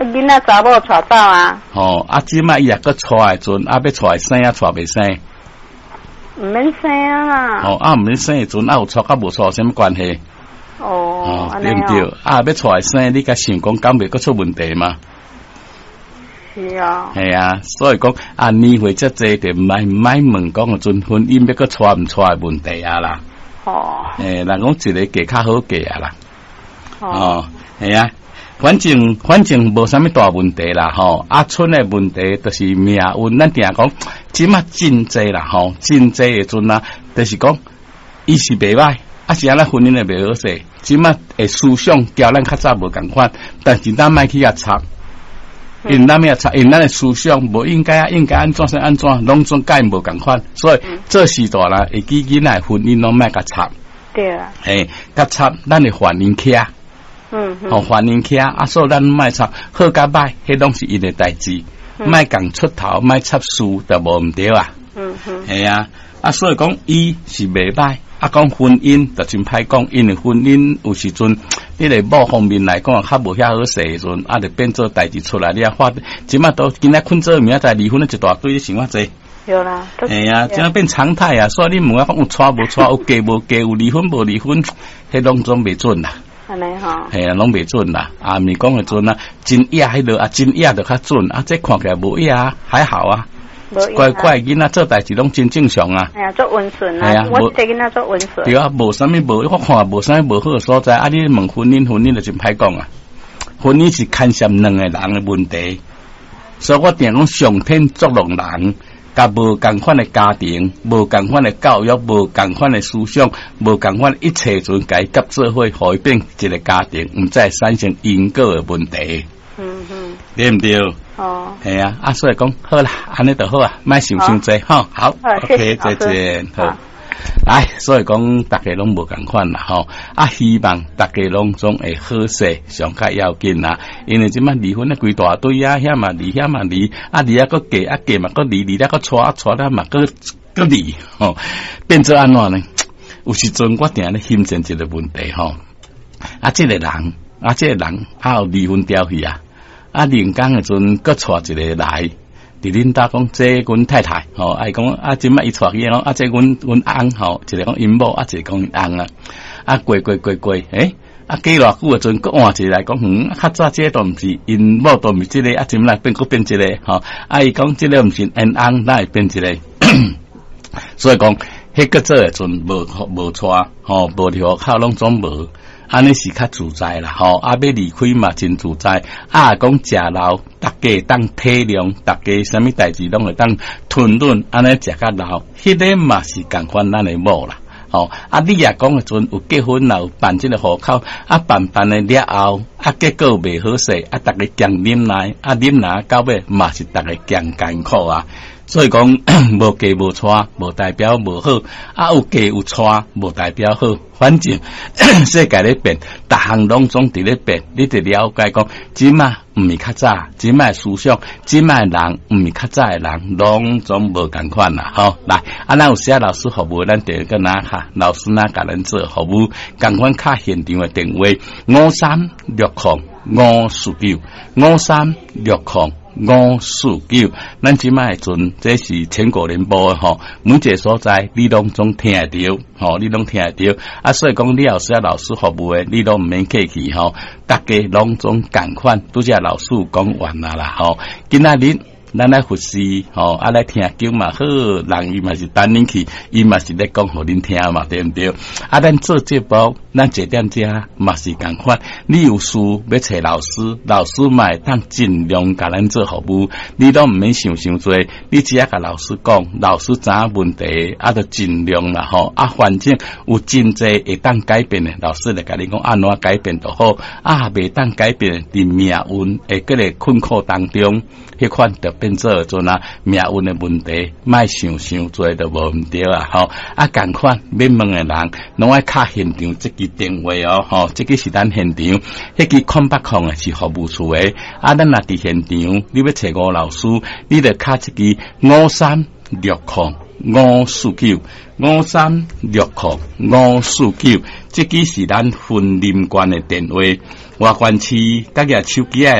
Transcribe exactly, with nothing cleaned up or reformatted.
囡仔查某带走啊。 哦，啊，即摆伊也搁带诶阵，啊，要带生啊，带袂生？ 毋免生啊。 哦，啊，毋免生诶阵，啊，有带甲无带有啥物关系？ 哦， 哦，对毋对？啊，要带生，你甲想讲，敢袂搁出问题吗？ 是啊。 系啊，所以讲啊，年岁遮济，就毋爱毋爱问讲个阵婚姻要搁带毋带诶问题啊啦。 哦。 诶，人讲一个嫁较好嫁啊啦。 哦。 系啊。反正反正无啥物大问题啦吼，啊，剩诶问题就是命运。咱定讲，即马真济啦吼，真济诶阵啊，就是讲，伊是袂歹，啊是安尼婚姻诶袂好势。即马诶思想交咱较早无共款，但是咱莫去遐插，因咱遐插，因咱诶思想无应该啊，应该安怎先安怎，拢总改无共款。所以这时代啦，会记囡仔婚姻拢莫甲插。 对啊。 诶，甲插咱诶反应起啊。 嗯， 哦，反应起啊，所以咱卖插好甲歹，迄拢是因诶代志，卖共出头，卖插输就无毋对啊。 嗯哼， 系啊，啊，所以讲伊是袂歹，啊，讲婚姻就真歹讲，因为婚姻有时阵，你个某方面来讲较无遐好势时阵，啊，就变做代志出来，你啊发，即马都今仔困做明仔载离婚一大堆，你想偌济？ 有啦， 系啊，即马变常态啊，所以你问我讲有娶无娶，有嫁无嫁，有离婚无离婚，迄拢总袂准啦。 安尼吼， 系啊，拢袂准啦。啊，咪讲诶准啊，真野迄落啊，真野就较准啊。这看起来无野啊，还好啊。乖乖囡仔做代志拢真正常啊。 哎呀，做温顺啊，我这囡仔做温顺。 对啊，无啥物无，我看无啥物无好诶所在。啊，你问婚姻，婚姻就真歹讲啊。婚姻是牵涉两个人诶问题，所以我定讲上天作弄人。甲无共款诶家庭，无共款诶教育，无共款诶思想，无共款一切阵甲伊夹做伙，互伊变一个家庭，毋再产生因果诶问题。 嗯哼， 对毋对？ 哦， 系啊，啊，所以讲好啦，安尼就好啊，莫想伤济吼。好 ，OK， 再见，好。来，所以讲大家拢无共款啦吼，啊，希望大家拢总会好势，上较要紧啦。因为即摆离婚咧规大堆啊，遐嘛离，遐嘛离，啊离啊个嫁，啊嫁嘛个离，离了个娶，啊娶了嘛个个离，吼，变做安怎呢？有时阵我定咧心生一个问题吼，啊，即、這个人，啊，即、這个人啊有离婚掉去啊，啊，人工诶阵个娶一个来。伫恁搭讲，这阮太太吼，啊讲啊，即摆伊带去讲啊，这阮阮翁吼，一个讲因某，啊一个讲因翁啊，啊过过过过，诶，啊过偌久啊，阵佫换一个来讲，嗯，较早这都毋是因某，都毋是即个，啊，今来变佫变一个，吼，啊伊讲即个毋是因翁，哪会变一个？所以讲，迄个做诶阵无无带，吼，无条靠拢总无。安尼是较自在啦，吼！啊，要离开嘛，真自在。啊，讲食老，大家当体谅，大家啥物代志拢会当吞润，安尼食较老，迄个嘛是共款咱诶某啦，吼！啊，你也讲诶阵有结婚啦，有办即个户口，啊办办诶了后，啊结果袂好势，啊逐个强忍来，啊忍来到尾嘛是逐个强艰苦啊。所以讲无嫁无娶，无代表无好；啊有嫁有娶，无代表好。反正世界咧变，逐项拢总伫咧变，你得了解讲，即卖毋是较早，即卖思想，即卖人毋是较早诶人，拢总无共款啦。吼，来，啊，咱有些老师服务，咱第个哪下老师哪甲咱做服务，共款卡现场诶电话五三六零五四九五三六零。五四九，咱即摆阵，这是全国联播诶吼，每一个所在你拢总听得到，吼，你拢听得到。啊，所以讲你有时啊老师服务诶，你拢毋免客气吼，大家拢总共款，拄则老师讲完啦啦，吼，今仔日。咱来复习，吼，啊来听经嘛好，人伊嘛是等恁去，伊嘛是咧讲互恁听嘛，对毋对？啊，咱做节目，咱坐点遮嘛是共款。你有事要找老师，老师嘛会当尽量甲咱做服务，你都毋免想伤多，你只要甲老师讲，老师知影问题，啊，就尽量啦吼。啊，反正有真济会当改变诶，老师来甲你讲安怎改变就好。啊，袂当改变伫命运诶，迄个困苦当中，迄款就。变做阵啊命运的问题，莫想伤多就无毋对啊！吼啊，共款要问的人，拢爱敲现场即支电话哦，吼，即个是咱现场，迄支空八空的是服务处的。啊，咱若伫现场，你要找吴老师，你着敲即支五三六空五四九五三六空五四九，即支是咱婚姻观的电话。外县市甲个手机啊。